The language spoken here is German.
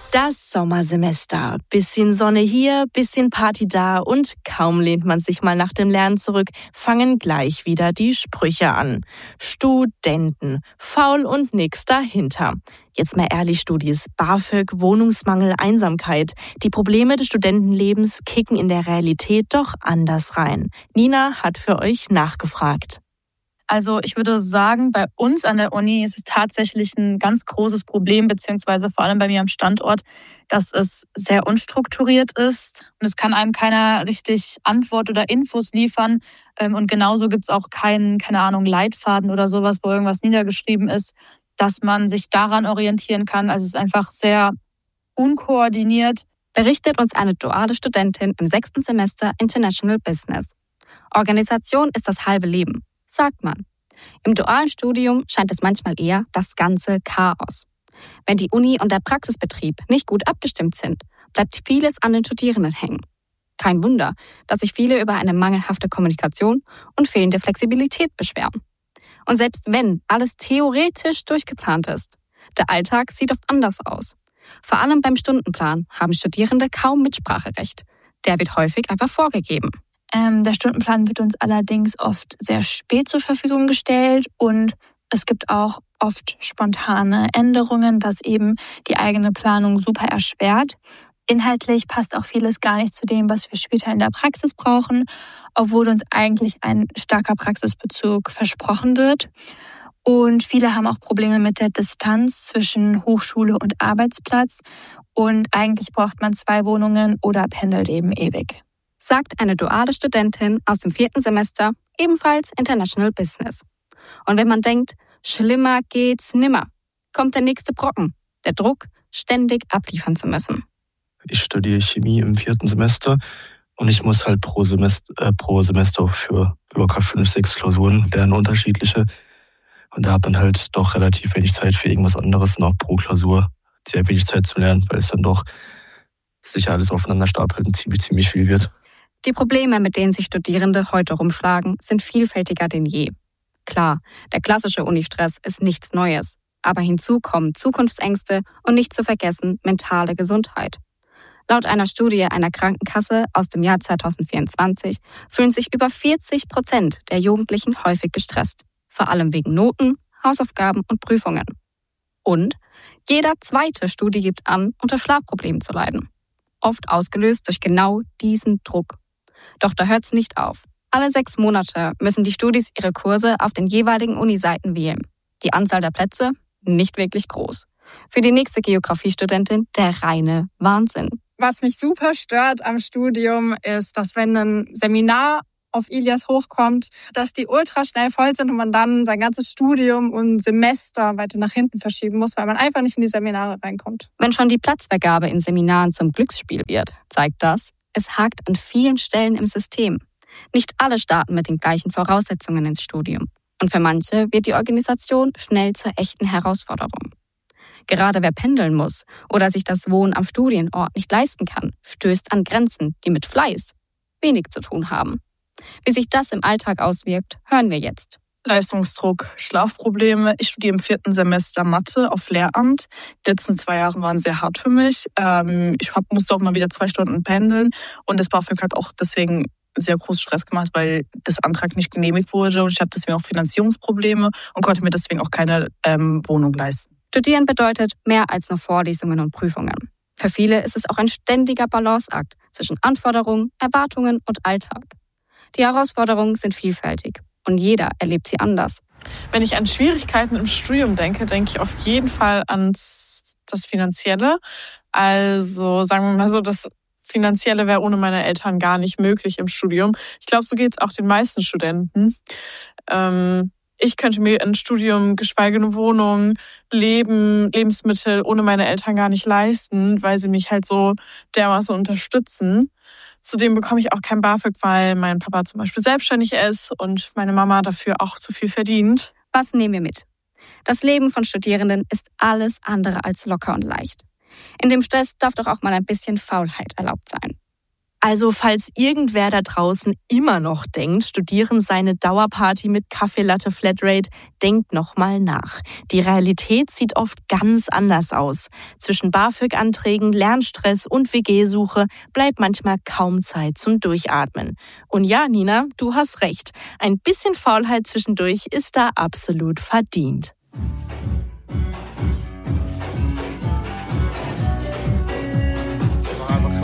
Das Sommersemester. Bisschen Sonne hier, bisschen Party da und kaum lehnt man sich mal nach dem Lernen zurück, fangen gleich wieder die Sprüche an. Studenten, faul und nix dahinter. Jetzt mal ehrlich, Studis, BAföG, Wohnungsmangel, Einsamkeit. Die Probleme des Studentenlebens kicken in der Realität doch anders rein. Nina hat für euch nachgefragt. Also ich würde sagen, bei uns an der Uni ist es tatsächlich ein ganz großes Problem, beziehungsweise vor allem bei mir am Standort, dass es sehr unstrukturiert ist und es kann einem keiner richtig Antwort oder Infos liefern. Und genauso gibt es auch keinen, keine Ahnung, Leitfaden oder sowas, wo irgendwas niedergeschrieben ist, dass man sich daran orientieren kann. Also es ist einfach sehr unkoordiniert. Berichtet uns eine duale Studentin im 6. Semester International Business. Organisation ist das halbe Leben, sagt man. Im dualen Studium scheint es manchmal eher das ganze Chaos. Wenn die Uni und der Praxisbetrieb nicht gut abgestimmt sind, bleibt vieles an den Studierenden hängen. Kein Wunder, dass sich viele über eine mangelhafte Kommunikation und fehlende Flexibilität beschweren. Und selbst wenn alles theoretisch durchgeplant ist, der Alltag sieht oft anders aus. Vor allem beim Stundenplan haben Studierende kaum Mitspracherecht. Der wird häufig einfach vorgegeben. Der Stundenplan wird uns allerdings oft sehr spät zur Verfügung gestellt und es gibt auch oft spontane Änderungen, was eben die eigene Planung super erschwert. Inhaltlich passt auch vieles gar nicht zu dem, was wir später in der Praxis brauchen, obwohl uns eigentlich ein starker Praxisbezug versprochen wird. Und viele haben auch Probleme mit der Distanz zwischen Hochschule und Arbeitsplatz und eigentlich braucht man 2 Wohnungen oder pendelt eben ewig. Sagt eine duale Studentin aus dem 4. Semester, ebenfalls International Business. Und wenn man denkt, schlimmer geht's nimmer, kommt der nächste Brocken, der Druck, ständig abliefern zu müssen. Ich studiere Chemie im 4. Semester und ich muss halt pro Semester für locker 5, 6 Klausuren lernen, unterschiedliche. Und da hat man halt doch relativ wenig Zeit für irgendwas anderes und auch pro Klausur sehr wenig Zeit zu lernen, weil es dann doch sich alles aufeinander stapelt und ziemlich viel wird. Die Probleme, mit denen sich Studierende heute rumschlagen, sind vielfältiger denn je. Klar, der klassische Unistress ist nichts Neues, aber hinzu kommen Zukunftsängste und nicht zu vergessen mentale Gesundheit. Laut einer Studie einer Krankenkasse aus dem Jahr 2024 fühlen sich über 40% der Jugendlichen häufig gestresst, vor allem wegen Noten, Hausaufgaben und Prüfungen. Und jeder zweite Studie gibt an, unter Schlafproblemen zu leiden. Oft ausgelöst durch genau diesen Druck. Doch da hört's nicht auf. Alle 6 Monate müssen die Studis ihre Kurse auf den jeweiligen Uniseiten wählen. Die Anzahl der Plätze nicht wirklich groß. Für die nächste Geografiestudentin der reine Wahnsinn. Was mich super stört am Studium ist, dass wenn ein Seminar auf Ilias hochkommt, dass die ultra schnell voll sind und man dann sein ganzes Studium und Semester weiter nach hinten verschieben muss, weil man einfach nicht in die Seminare reinkommt. Wenn schon die Platzvergabe in Seminaren zum Glücksspiel wird, zeigt das, es hakt an vielen Stellen im System. Nicht alle starten mit den gleichen Voraussetzungen ins Studium. Und für manche wird die Organisation schnell zur echten Herausforderung. Gerade wer pendeln muss oder sich das Wohnen am Studienort nicht leisten kann, stößt an Grenzen, die mit Fleiß wenig zu tun haben. Wie sich das im Alltag auswirkt, hören wir jetzt. Leistungsdruck, Schlafprobleme. Ich studiere im 4. Semester Mathe auf Lehramt. Die letzten 2 Jahre waren sehr hart für mich. Ich musste auch mal wieder 2 Stunden pendeln und das BAföG hat auch deswegen sehr großen Stress gemacht, weil das Antrag nicht genehmigt wurde und ich habe deswegen auch Finanzierungsprobleme und konnte mir deswegen auch keine Wohnung leisten. Studieren bedeutet mehr als nur Vorlesungen und Prüfungen. Für viele ist es auch ein ständiger Balanceakt zwischen Anforderungen, Erwartungen und Alltag. Die Herausforderungen sind vielfältig und jeder erlebt sie anders. Wenn ich an Schwierigkeiten im Studium denke, denke ich auf jeden Fall an das Finanzielle. Also sagen wir mal so, das Finanzielle wäre ohne meine Eltern gar nicht möglich im Studium. Ich glaube, so geht es auch den meisten Studenten. Ich könnte mir ein Studium, geschweige eine Wohnung, Leben, Lebensmittel ohne meine Eltern gar nicht leisten, weil sie mich halt so dermaßen unterstützen. Zudem bekomme ich auch kein BAföG, weil mein Papa zum Beispiel selbstständig ist und meine Mama dafür auch zu viel verdient. Was nehmen wir mit? Das Leben von Studierenden ist alles andere als locker und leicht. In dem Stress darf doch auch mal ein bisschen Faulheit erlaubt sein. Also falls irgendwer da draußen immer noch denkt, Studieren sei eine Dauerparty mit Kaffeelatte Flatrate, denkt nochmal nach. Die Realität sieht oft ganz anders aus. Zwischen BAföG-Anträgen, Lernstress und WG-Suche bleibt manchmal kaum Zeit zum Durchatmen. Und ja, Nina, du hast recht. Ein bisschen Faulheit zwischendurch ist da absolut verdient.